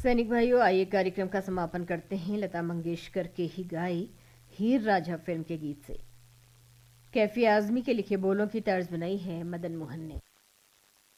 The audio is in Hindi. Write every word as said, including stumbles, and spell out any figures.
सैनिक भाइयों, आइए कार्यक्रम का समापन करते हैं लता मंगेशकर के ही गाई हीर राझा फिल्म के गीत से। कैफी आजमी के लिखे बोलों की तर्ज बनाई है मदन मोहन ने।